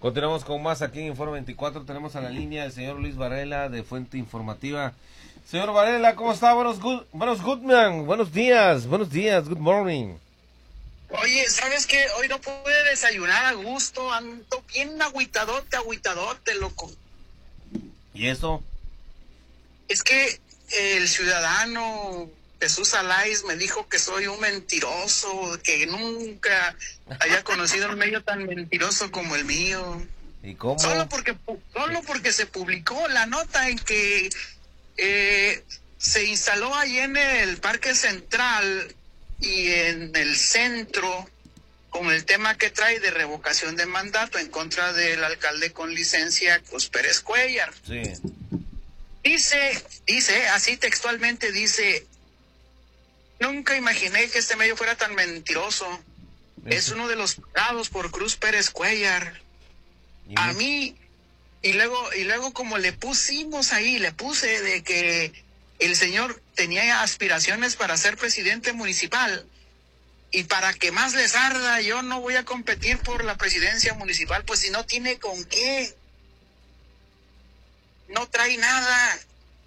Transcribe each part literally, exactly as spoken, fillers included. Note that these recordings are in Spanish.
Continuamos con más aquí en Informe veinticuatro. Tenemos a la línea el señor Luis Varela de Fuente Informativa. Señor Varela, ¿cómo está? Buenos, good, buenos Goodman, buenos días, buenos días, good morning. Oye, ¿sabes qué? Hoy no pude desayunar a gusto, ando bien agüitadote, agüitadote, loco. ¿Y eso? Es que el ciudadano Jesús Aláiz me dijo que soy un mentiroso, que nunca haya conocido un medio tan mentiroso como el mío. ¿Y cómo? Solo porque, solo porque se publicó la nota en que eh, se instaló ahí en el Parque Central y en el centro con el tema que trae de revocación de mandato en contra del alcalde con licencia, Cruz Pérez Cuellar. Sí. Dice, dice, así textualmente dice, nunca imaginé que este medio fuera tan mentiroso. Es uno de los pagados por Cruz Pérez Cuellar. A mí, y luego, y luego como le pusimos ahí, le puse de que el señor tenía aspiraciones para ser presidente municipal, y para que más les arda, yo no voy a competir por la presidencia municipal, pues si no tiene con qué. No trae nada.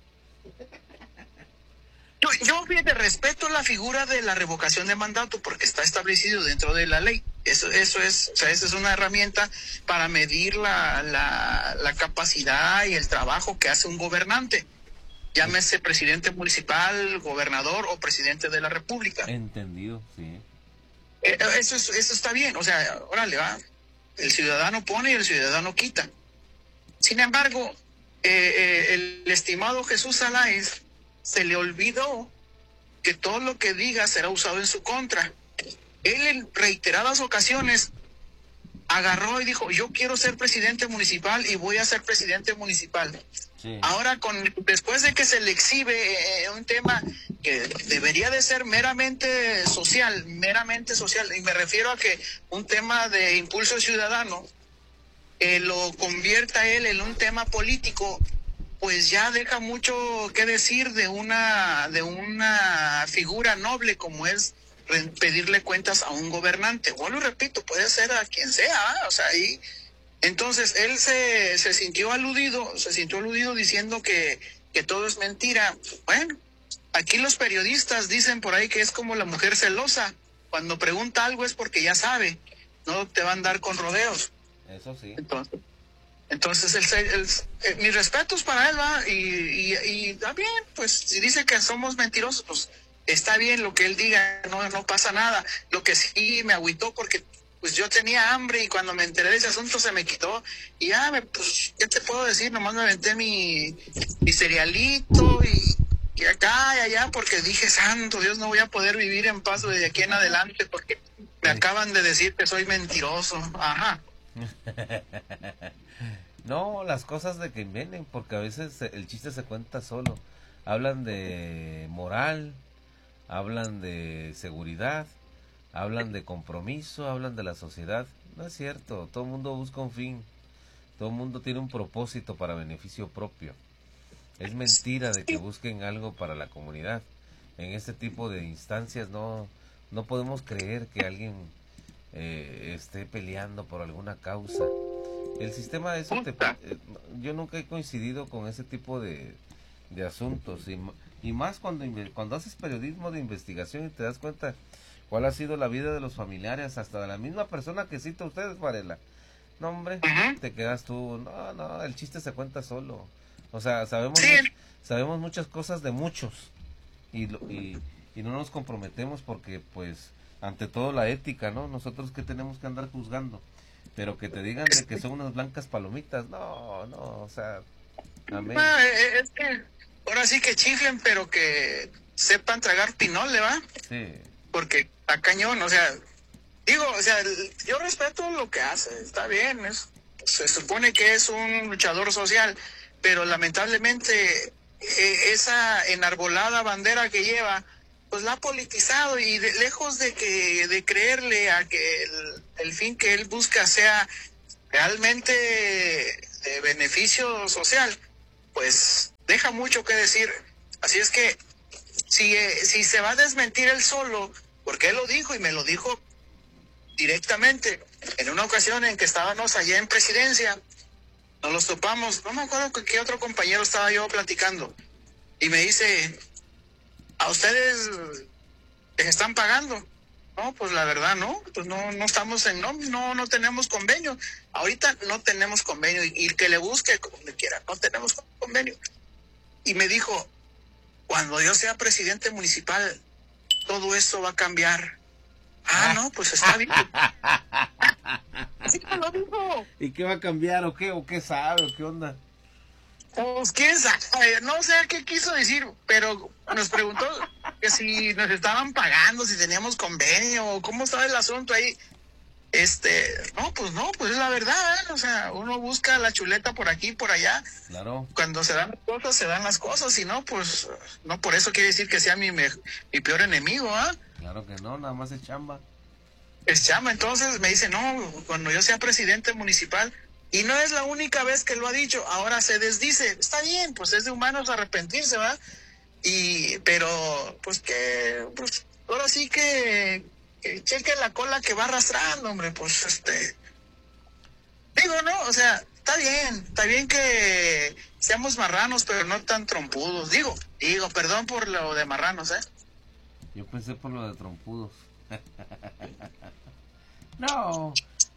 Yo, yo fíjate, respeto la figura de la revocación de mandato porque está establecido dentro de la ley. Eso, eso es, o sea, esa es una herramienta para medir la, la, la capacidad y el trabajo que hace un gobernante. Llámese presidente municipal, gobernador o presidente de la república. Entendido, sí. Eh, eso, es, eso está bien, o sea, órale, va. El ciudadano pone y el ciudadano quita. Sin embargo, eh, eh, el estimado Jesús Aláiz se le olvidó que todo lo que diga será usado en su contra. Él en reiteradas ocasiones agarró y dijo, yo quiero ser presidente municipal y voy a ser presidente municipal. Sí. Ahora, con después de que se le exhibe eh, un tema que debería de ser meramente social, meramente social, y me refiero a que un tema de impulso ciudadano eh, lo convierta él en un tema político, pues ya deja mucho que decir de una de una figura noble como es pedirle cuentas a un gobernante. Bueno, y repito, puede ser a quien sea, ¿eh? O sea, ahí entonces él se, se sintió aludido, se sintió aludido diciendo que, que todo es mentira. Bueno, aquí los periodistas dicen por ahí que es como la mujer celosa. Cuando pregunta algo es porque ya sabe, no te va a andar con rodeos. Eso sí. Entonces, entonces el, el, el, mis respetos para él, va, y, y, y está bien, pues si dice que somos mentirosos, pues está bien lo que él diga, no, no pasa nada. Lo que sí me agüitó porque pues yo tenía hambre y cuando me enteré de ese asunto se me quitó y ya, me, pues, ¿qué te puedo decir? Nomás me aventé mi, mi cerealito y, y acá y allá porque dije, santo Dios, no voy a poder vivir en paz desde aquí en adelante porque me acaban de decir que soy mentiroso. Ajá. No, las cosas de que vienen, porque a veces el chiste se cuenta solo. Hablan de moral, hablan de seguridad, hablan de compromiso, hablan de la sociedad. No es cierto, todo el mundo busca un fin, todo el mundo tiene un propósito para beneficio propio. Es mentira de que busquen algo para la comunidad. En este tipo de instancias no, no podemos creer que alguien eh, esté peleando por alguna causa. El sistema de eso, te, eh, yo nunca he coincidido con ese tipo de, de asuntos, y, y más cuando, cuando haces periodismo de investigación y te das cuenta cuál ha sido la vida de los familiares, hasta de la misma persona que cita ustedes, Varela. No, hombre, uh-huh. Te quedas tú, no, no, el chiste se cuenta solo. O sea, sabemos, sí. much, sabemos muchas cosas de muchos, y, y, y no nos comprometemos porque, pues, ante todo la ética, ¿no? Nosotros que tenemos que andar juzgando. Pero que te digan de que son unas blancas palomitas, no, no, o sea, amén. Ah, es que ahora sí que chiflen, pero que sepan tragar pinole, ¿va? Sí. Porque está cañón, o sea, digo, o sea, yo respeto lo que hace, está bien, es, se supone que es un luchador social, pero lamentablemente eh, esa enarbolada bandera que lleva, pues la ha politizado y de, lejos de que de creerle a que el, el fin que él busca sea realmente de beneficio social, pues deja mucho que decir. Así es que si, eh, si se va a desmentir él solo, porque él lo dijo y me lo dijo directamente, en una ocasión en que estábamos allá en Presidencia, nos los topamos, no me acuerdo con qué otro compañero estaba yo platicando, y me dice, ¿a ustedes les están pagando? No, pues la verdad no, pues no, no estamos en, no, no, no tenemos convenio. Ahorita no tenemos convenio, y, y el que le busque como le quiera, no tenemos convenio. Y me dijo, cuando yo sea presidente municipal, todo esto va a cambiar. Ah, no, pues está bien. Así me lo dijo. ¿Y qué va a cambiar o qué? ¿O qué sabe? ¿O qué onda? Pues quién sabe, no sé qué quiso decir, pero nos preguntó que si nos estaban pagando, si teníamos convenio, o cómo estaba el asunto ahí. Este, no, pues no, pues es la verdad, ¿eh? O sea, uno busca la chuleta por aquí, por allá. Claro. Cuando se dan las cosas, se dan las cosas, y no, pues, no por eso quiere decir que sea mi, me- mi peor enemigo, ¿ah? Claro que no, nada más es chamba. Es chama. Entonces me dice, no, cuando yo sea presidente municipal, y no es la única vez que lo ha dicho, ahora se desdice, está bien, pues es de humanos arrepentirse, ¿va? Y, pero, pues que, pues, ahora sí que, que cheque la cola que va arrastrando, hombre, pues, este, digo, ¿no? O sea, está bien, está bien que seamos marranos, pero no tan trompudos, digo, digo, perdón por lo de marranos, ¿eh? Yo pensé por lo de trompudos. No,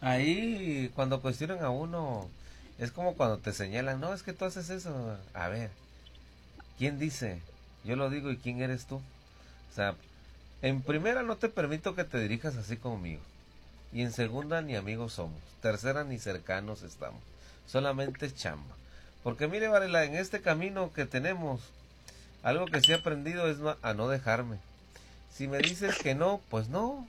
ahí cuando cuestionan a uno, es como cuando te señalan, no, es que tú haces eso. A ver, ¿quién dice? Yo lo digo, ¿y quién eres tú? O sea, en primera no te permito que te dirijas así conmigo. Y en segunda ni amigos somos. Tercera ni cercanos estamos. Solamente es chamba. Porque mire, Varela, en este camino que tenemos, algo que sí he aprendido es no- a no dejarme. Si me dices que no, pues no.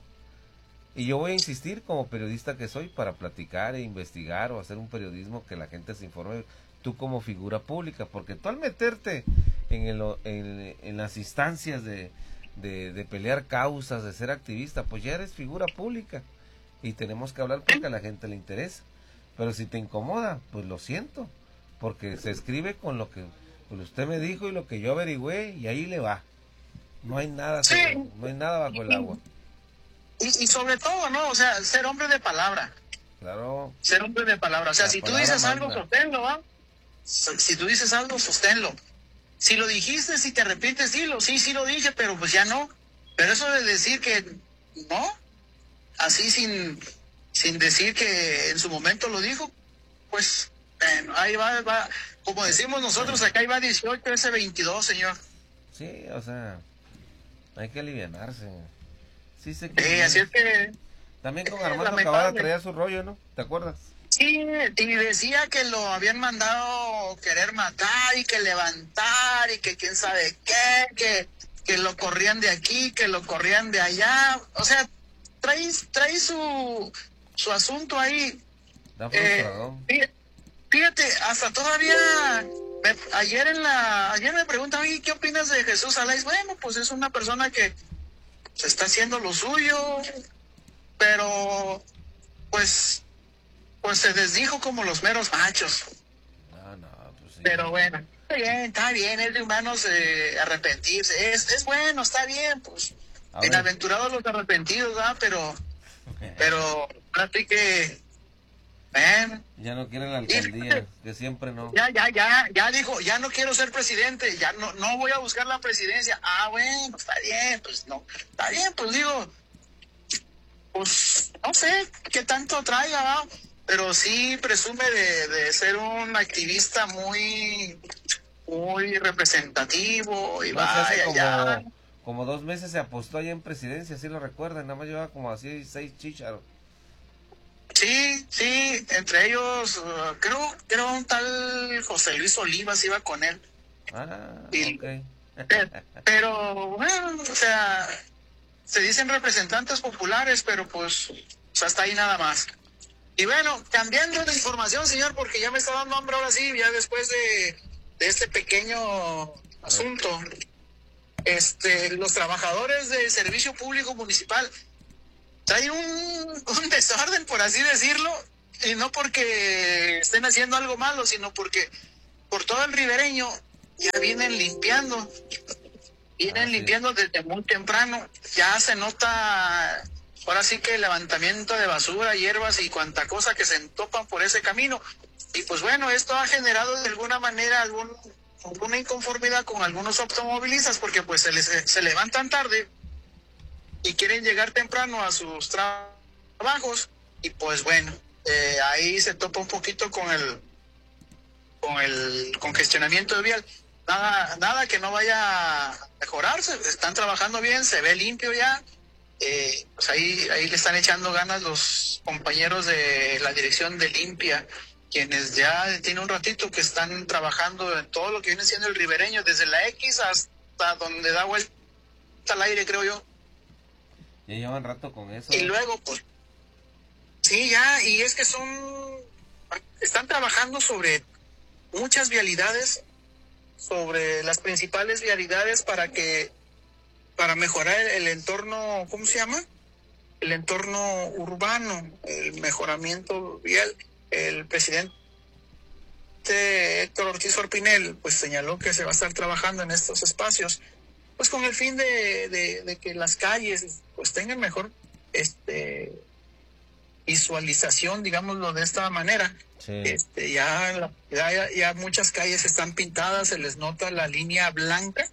Y yo voy a insistir como periodista que soy para platicar e investigar o hacer un periodismo que la gente se informe, tú como figura pública, porque tú al meterte en, el, en, en las instancias de, de, de pelear causas, de ser activista, pues ya eres figura pública y tenemos que hablar porque a la gente le interesa. Pero si te incomoda, pues lo siento, porque se escribe con lo que pues usted me dijo y lo que yo averigüé y ahí le va. No hay nada, Sí. sobre- no hay nada bajo el agua. Y, y sobre todo, ¿no? O sea, ser hombre de palabra. Claro. Ser hombre de palabra. O sea, La si tú palabra dices algo, manda. sosténlo, ¿va? Si si tú dices algo, sosténlo. Si lo dijiste, si te repites, dilo. Sí, sí lo dije, pero pues ya no. Pero eso de decir que no, así sin, sin decir que en su momento lo dijo, pues eh, ahí va, va. Como decimos nosotros, acá ahí va dieciocho, trece, veintidós, señor. Sí, o sea, hay que alivianarse. Sí sé que Eh, vienes. así es que También con eh, Armando lamentable. Cavada traía su rollo, ¿no? ¿Te acuerdas? Sí, y decía que lo habían mandado querer matar y que levantar y que quién sabe qué, que, que lo corrían de aquí, que lo corrían de allá. O sea, trae, trae su, su asunto ahí. Da Eh, frustradón. fí- fíjate, hasta todavía me- ayer en la ayer me preguntan, oye, ¿qué opinas de Jesús Alais? Bueno, pues es una persona que se está haciendo lo suyo, pero pues pues se desdijo como los meros machos. No, no, pues sí. Pero bueno, está bien, está bien, es de humanos eh, arrepentirse, es, es bueno, está bien, pues A ver. bienaventurados los arrepentidos, ¿verdad? Pero, pero ahora sí que, ven, Ya no quieren la alcaldía, que siempre no. ya, ya, ya, ya dijo, ya no quiero ser presidente, ya no, no voy a buscar la presidencia. Ah, bueno, está bien, pues no, está bien, pues digo, pues no sé qué tanto traiga, ¿va? Pero sí presume de, de ser un activista muy, muy representativo y No, se hace vaya, ya. como, como dos meses se apostó allá en presidencia, si lo recuerdan, nada más llevaba como así seis chícharos. Sí, sí, entre ellos, uh, creo, creo un tal José Luis Olivas iba con él. Ah, Y- ok. Pe- Pero, bueno, o sea, se dicen representantes populares, pero pues, o sea, hasta ahí nada más. Y bueno, cambiando de información, señor, porque ya me está dando hambre ahora sí, ya después de, de este pequeño asunto. Este, los trabajadores del servicio público municipal traen un, un desorden, por así decirlo, y no porque estén haciendo algo malo, sino porque por todo el ribereño ya vienen limpiando. Vienen Ah, sí. limpiando desde muy temprano. Ya se nota ahora sí que levantamiento de basura, hierbas y cuanta cosa que se entopan por ese camino. Y pues bueno, esto ha generado de alguna manera algún, alguna inconformidad con algunos automovilistas porque pues se, les, se levantan tarde y quieren llegar temprano a sus tra- trabajos y pues bueno, eh, ahí se topa un poquito con el con el congestionamiento vial. Nada, nada que no vaya a mejorarse, están trabajando bien, se ve limpio ya. Eh, pues ahí, ahí le están echando ganas los compañeros de la dirección de Limpia, quienes ya tienen un ratito que están trabajando en todo lo que viene siendo el ribereño, desde la X hasta donde da vuelta al aire, creo yo. Ya llevan rato con eso. Y luego, pues, sí, ya, y es que son, están trabajando sobre muchas vialidades, sobre las principales vialidades para que, para mejorar el, el entorno, ¿cómo se llama? El entorno urbano, el mejoramiento vial. El presidente Héctor Ortiz Orpinel, pues señaló que se va a estar trabajando en estos espacios, pues con el fin de, de, de que las calles, pues tengan mejor, este, visualización, digámoslo de esta manera. Sí. Este, ya, ya, ya muchas calles están pintadas, se les nota la línea blanca,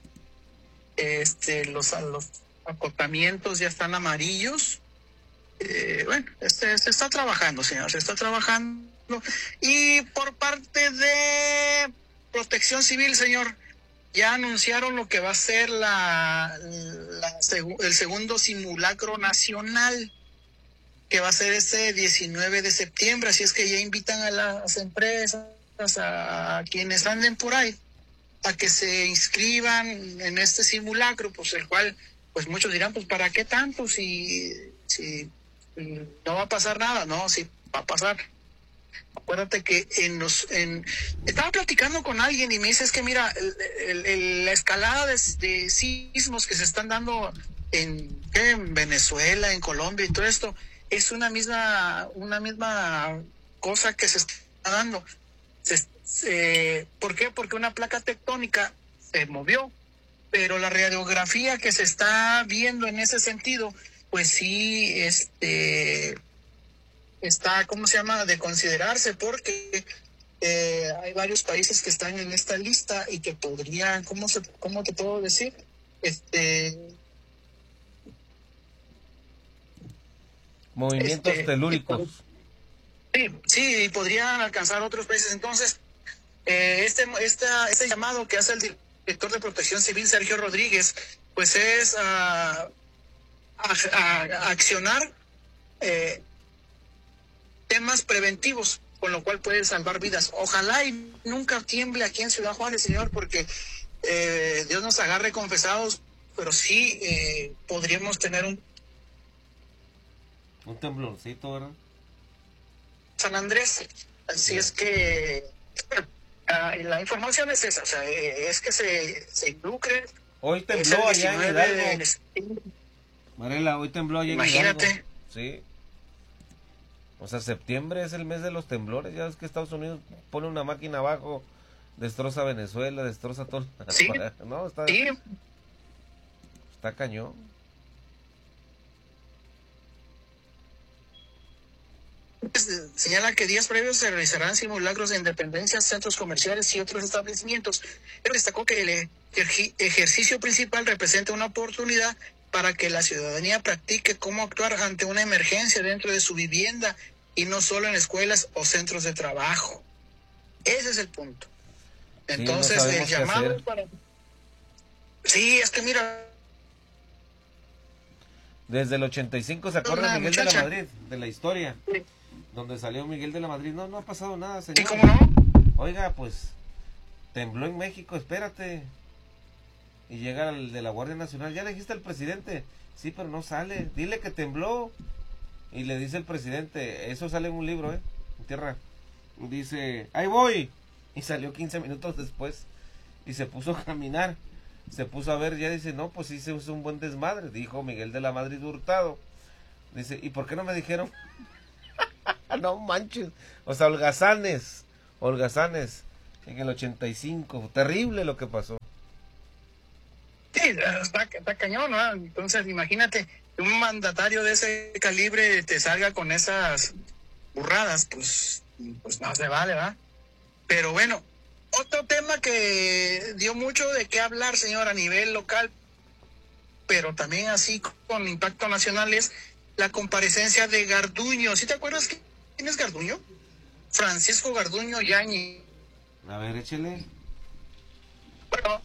este, los, los acotamientos ya están amarillos. Eh, bueno, este, se está trabajando, señor, se está trabajando. Y por parte de Protección Civil, señor, ya anunciaron lo que va a ser la, la el segundo simulacro nacional, que va a ser este diecinueve de septiembre, así es que ya invitan a las empresas, a quienes anden por ahí, a que se inscriban en este simulacro, pues el cual, pues muchos dirán, pues ¿para qué tanto? Si, si no va a pasar nada, no, sí va a pasar. Acuérdate que en los, en, estaba platicando con alguien y me dice, es que mira, el, el, el, la escalada de, de sismos que se están dando en, en Venezuela, en Colombia y todo esto, es una misma, una misma cosa que se está dando. Se, se, ¿Por qué? Porque una placa tectónica se movió, pero la radiografía que se está viendo en ese sentido, pues sí, este, está, ¿cómo se llama?, de considerarse, porque eh, hay varios países que están en esta lista y que podrían, ¿cómo se, cómo te puedo decir? Este... Movimientos este, telúricos. Sí, sí, podrían alcanzar otros países. Entonces, eh, este, esta, este llamado que hace el director de Protección Civil, Sergio Rodríguez, pues es a, a, a, a accionar eh, temas preventivos, con lo cual puede salvar vidas. Ojalá y nunca tiemble aquí en Ciudad Juárez, señor, porque eh, Dios nos agarre confesados, pero sí eh, podríamos tener un Un temblorcito, ¿verdad? San Andrés. Así sí. Es que uh, la información es esa, o sea, es que se, se involucre. Hoy tembló allá en Hidalgo. De... Marela, hoy tembló allá en Imagínate. Hidalgo. Sí. O sea, septiembre es el mes de los temblores. Ya ves que Estados Unidos pone una máquina abajo, destroza Venezuela, destroza todo. Sí. No, está, sí. Está cañón. Señala que días previos se realizarán simulacros de independencias, centros comerciales y otros establecimientos. Pero destacó que el ejercicio principal representa una oportunidad para que la ciudadanía practique cómo actuar ante una emergencia dentro de su vivienda y no solo en escuelas o centros de trabajo. Ese es el punto. Entonces, sí, no el llamado para... Sí, es que mira... Desde el ochenta y cinco se acuerda Miguel muchacha. de la Madrid, de la historia. Sí. Donde salió Miguel de la Madrid, no, no ha pasado nada, señor. ¿Y cómo no? Oiga, pues, tembló en México, espérate. Y llega el de la Guardia Nacional, ya le dijiste al presidente, sí, pero no sale, dile que tembló. Y le dice el presidente, eso sale en un libro, ¿eh? En tierra. Dice, ahí voy. Y salió quince minutos después y se puso a caminar. Se puso a ver, ya dice, no, pues sí se hizo un buen desmadre, dijo Miguel de la Madrid Hurtado. Dice, ¿y por qué no me dijeron? No manches, o sea, holgazanes, holgazanes, en el ochenta y cinco, terrible lo que pasó. Sí, está, está cañón, ¿no? Entonces, imagínate, un mandatario de ese calibre te salga con esas burradas, pues, pues no se vale, ¿verdad? Pero bueno, otro tema que dio mucho de qué hablar, señor, a nivel local, pero también así con impacto nacional, es la comparecencia de Garduño. ¿Sí te acuerdas quién es Garduño? Francisco Garduño Yáñez. A ver, échele. Bueno,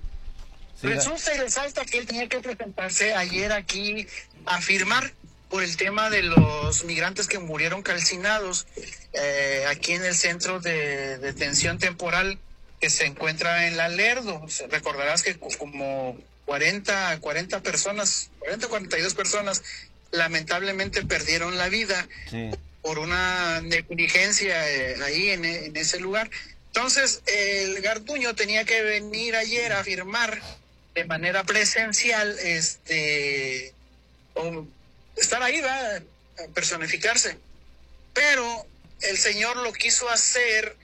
sí, resulta y resalta que él tenía que presentarse ayer aquí a firmar por el tema de los migrantes que murieron calcinados eh, aquí en el centro de detención temporal que se encuentra en La Lerdo. O sea, recordarás que como cuarenta, cuarenta personas, cuarenta, cuarenta y dos personas lamentablemente perdieron la vida sí. por una negligencia eh, ahí en, en ese lugar. Entonces, el Garduño tenía que venir ayer a firmar de manera presencial, este, o estar ahí, va, a personificarse. Pero el señor lo quiso hacer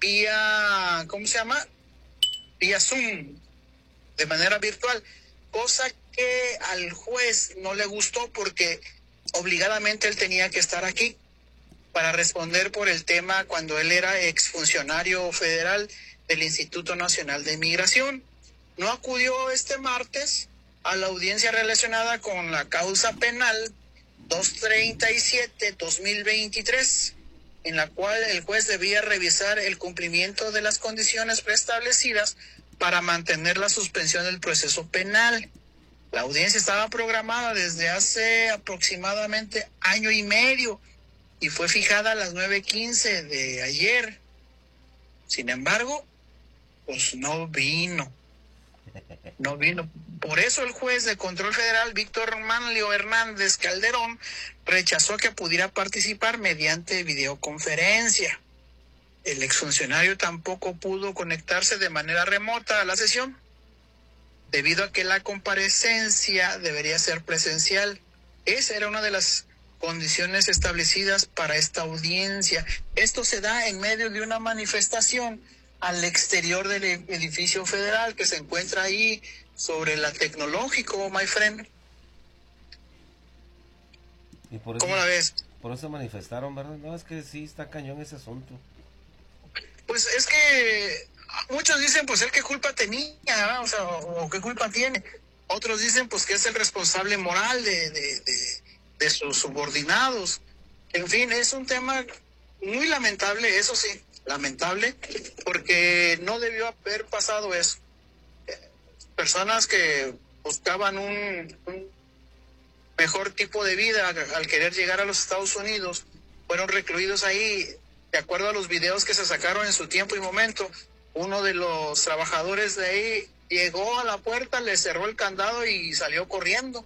vía, ¿cómo se llama? Vía Zoom, de manera virtual, cosa que al juez no le gustó porque obligadamente él tenía que estar aquí para responder por el tema cuando él era exfuncionario federal del Instituto Nacional de Migración. No acudió este martes a la audiencia relacionada con la causa penal doscientos treinta y siete guión dos mil veintitrés, en la cual el juez debía revisar el cumplimiento de las condiciones preestablecidas para mantener la suspensión del proceso penal. La audiencia estaba programada desde hace aproximadamente año y medio y fue fijada a las nueve quince de ayer. Sin embargo, pues no vino. No vino. Por eso el juez de control federal, Víctor Manlio Hernández Calderón, rechazó que pudiera participar mediante videoconferencia. El exfuncionario tampoco pudo conectarse de manera remota a la sesión, debido a que la comparecencia debería ser presencial. Esa era una de las condiciones establecidas para esta audiencia. Esto se da en medio de una manifestación al exterior del edificio federal que se encuentra ahí sobre la Tecnológico, my friend. ¿Y por eso, ¿Cómo la ves? Por eso manifestaron, ¿verdad? No, es que sí está cañón ese asunto. Pues es que muchos dicen, pues él qué culpa tenía, ¿verdad? O sea, o, o qué culpa tiene. Otros dicen, pues que es el responsable moral de, de, de, de sus subordinados. En fin, es un tema muy lamentable, eso sí, lamentable, porque no debió haber pasado eso. Personas que buscaban un, un mejor tipo de vida al querer llegar a los Estados Unidos fueron recluidos ahí. De acuerdo a los videos que se sacaron en su tiempo y momento, uno de los trabajadores de ahí llegó a la puerta, le cerró el candado y salió corriendo.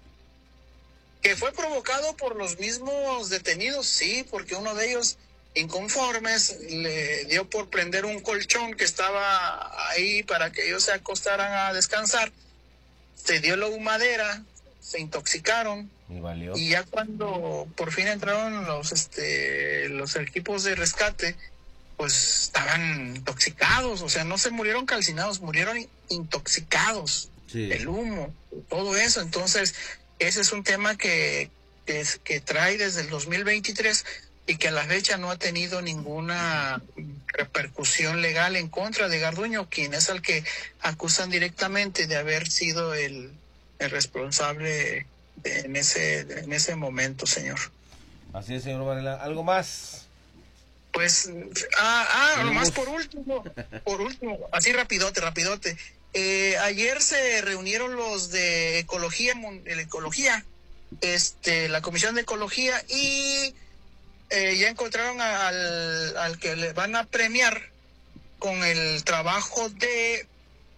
¿Que fue provocado por los mismos detenidos? Sí, porque uno de ellos, inconformes, le dio por prender un colchón que estaba ahí para que ellos se acostaran a descansar. Se dio la humadera, se intoxicaron. Y valió. Y ya cuando por fin entraron los este los equipos de rescate, pues estaban intoxicados, o sea, no se murieron calcinados, murieron intoxicados. Sí. El humo, todo eso. Entonces, ese es un tema que, que, que trae desde el dos mil veintitrés y que a la fecha no ha tenido ninguna repercusión legal en contra de Garduño, quien es al que acusan directamente de haber sido el, el responsable de, en ese en ese momento, señor. Así es, señor Varela. ¿Algo más? Pues, ah, ah nomás por último, por último, así rapidote, rapidote. Eh, ayer se reunieron los de Ecología, el Ecología, este, la Comisión de Ecología, y eh, ya encontraron al, al que le van a premiar con el trabajo de,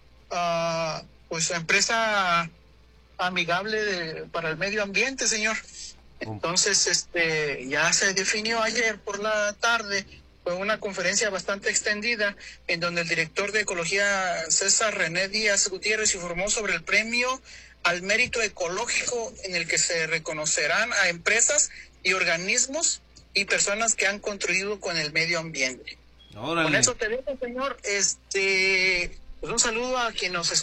uh, pues, empresa amigable de, para el medio ambiente, señor. Entonces, este, ya se definió ayer por la tarde. Fue una conferencia bastante extendida en donde el director de Ecología, César René Díaz Gutiérrez, informó sobre el premio al mérito ecológico en el que se reconocerán a empresas y organismos y personas que han contribuido con el medio ambiente. Órale. Con eso te dejo, señor. Este, pues un saludo a quien nos escucha.